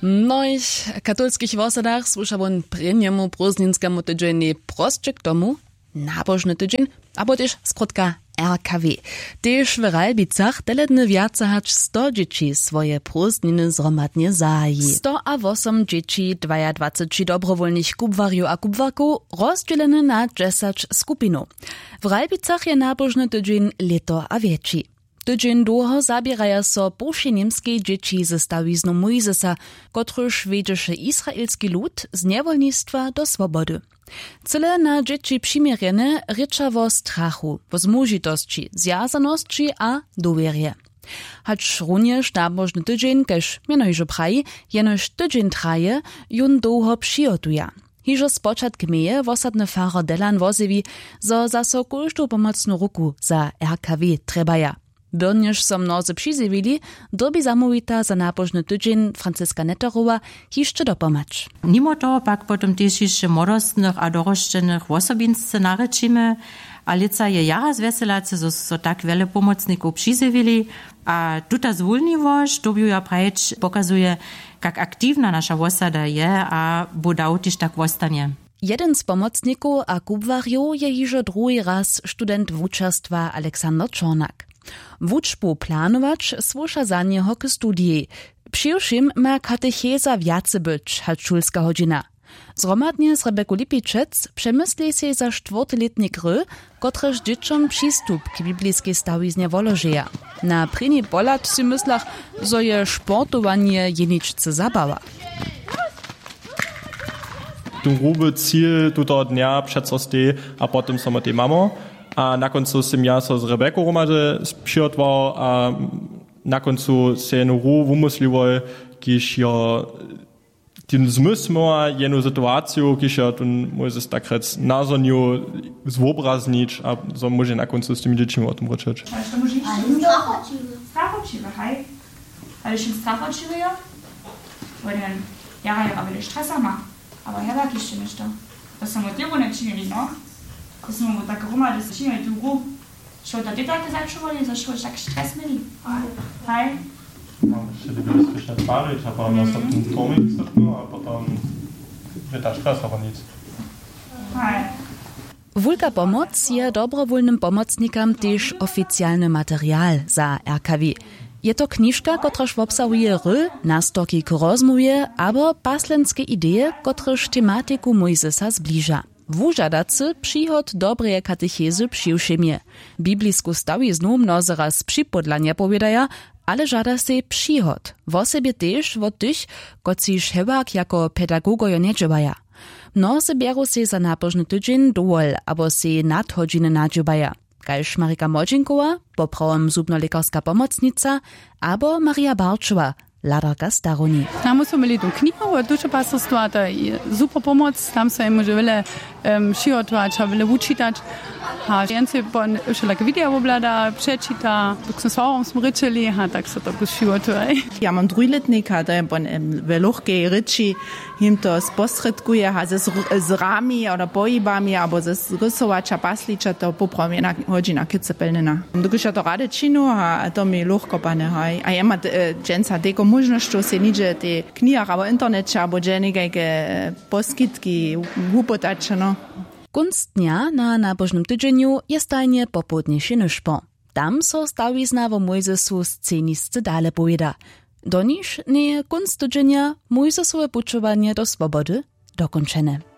No i katolskich wosadach słysza on prynjemu prózdninskemu tydzień prostczyk domu, nabożny tydzień, abo też skrótka RKW. Też w Ralbicach teledny wiaca hacz 100 dzieci swoje prózdniny zromadnie zaji. 108 dzieci, 22 dobrowolnych kubwariów a kubwarków rozdzielone na 10 skupinów. W Ralbicach je nabożny tydzień leto a wieci. Tydzień długo zabieraja so bywsze niemskie dzieci ze stawizną Mojzesa, kotryż wiedzieše izraelski lud z niewolnictwa do swobody. Cyle na dzieci przymierzone rycza o strachu, o zmužitosti, zjazanosti a dowierje. Hacz również nabożny tydzień, kež mianojże praji, jenož tydzień traje, jun długo przygotuje. Hižo spočatk meje wosadny farer Delan wozewi, zo zaso każdą pomocną ruku za RKW trebaja. Byrniż so mnozy přizjewili, dobi zamówita za nabożny tydzień Franciska Netterowa hiszcze dopomacz. Mimo toho pak potom też jeszcze młodostnych a doroszczenych osobinsce narečimy, a lica je jara zveselace, so tak wiele pomocników přizjewili, a tuta zwolniwość dobiuja prajeć pokazuje, jak aktywna nasza osada je, a budał też tak ostanie. Jeden z pomocników a kubwariów je hižo drugi raz student wučerstwa Aleksander Czornak. Wučbu planować słusza za niego k studii. Przyjszym ma katecheza wiace być, hacz szulska godzina. Zromadnie z Rebeku Lipiczec przemyśli się za 4-letnie gry, kotreż dzieciom przystup k biblijskiej stawiznie wolożeja. Na pryni polacz si myslach, zo je sportowanie jeniczce zabawa. Ten gruby cíl tuto dnia předsosti a potem samo tej mamo. A na końcu jsem ja so z Rebekou Romade přiotval a na końcu se jednu rů vymyslival, když jo ten zmysl má jednu situaciju, když jo ten může tak říct názorňu zvobraznič a so může na końcu s těmi dětmi o tom řečet. Ale to může strachočivé, hej? Ale ještě strachočivé, jo? Protože já je ale stresa má, ale já taky ještě nešto. To jsem od něho nečinili, no? To smo tako romali, da se čime dugo. Što da ti tako začuvali, zašto tak stres mili? Hej? Mam še da bi se parić, a pa nas tam pomik srpno, a potom je ta stres, aber nic. Hej. Wulka pomoc je dobrowolnym pomocnikam też oficjalny materiał za RKW. Je to kniżka, kotraż obsahuje ry, nastoki k rozmowie, abo paslenskie idee, kotraż tematiku Mojzesa zbliża. Wužadacy przychod dobreje katechezy přiwšimje. Biblijsku stawiznu mnozy raz připodlanie powiedaja, ale żada se przychod. W sobie też od tych, kociż hewak jako pedagogojo nie dźebaja. Mnozy bieru se za nabożny tydzień dowol, abo se nadhodziny nadźebaja. Kaž Marika Modzinkowa, poprawom zubnolekarska pomocnica, abo Maria Barčova, ladarka staroni. Tam smo imeli tu knjigo od duše pastorstva, to je super pomoc, tam so jim že vele šijotovač, vele učitač. A jence pon še lak video oblada, prečita, dok smo svorom smo rečeli, tak so to šijotuje. Ja mam dvojletnika, da je pon velohke reči, jim to sposredkuje, z rami oder pojibami, abo z rysovača, pasliča, to popravim jedna hodina kicepelnina. Dok je to rade činu, a to mi lahko pa ne haj. A jema dženca teko možnošću se niđe te knjah, abo internet, abo dženigajke poskitki upotače, no. Kunst dnia na nabożnym tydzieniu je stajnie popodniejszy nyszpo. Tam so stawizna wo Mojzesu scenisce dale powieda. Do niż nie kunst tydzienia Mojzesowe puczowanie do swobody dokończone.